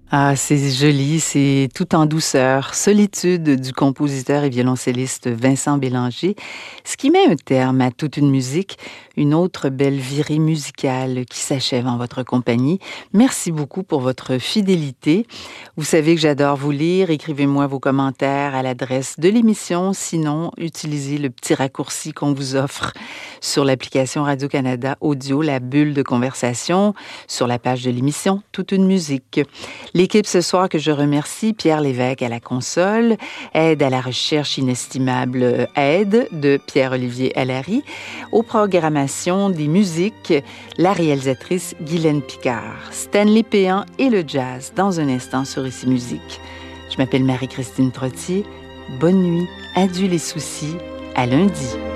Ah, c'est joli, c'est tout en douceur. Solitude du compositeur et violoncelliste Vincent Bélanger, ce qui met un terme à toute une musique, une autre belle virée musicale qui s'achève en votre compagnie. Merci beaucoup pour votre fidélité. Vous savez que j'adore vous lire. Écrivez-moi vos commentaires à l'adresse de l'émission. Sinon, utilisez le petit raccourci qu'on vous offre sur l'application Radio-Canada Audio, la bulle de conversation, sur la page de l'émission Toute une musique. L'équipe ce soir que je remercie, Pierre Lévesque à la console, aide à la recherche inestimable aide de Pierre-Olivier Allary, aux programmations des musiques, la réalisatrice Guylaine Picard, Stanley Péan et le jazz dans un instant sur Ici Musique. Je m'appelle Marie-Christine Trottier. Bonne nuit, adieu les soucis, à lundi.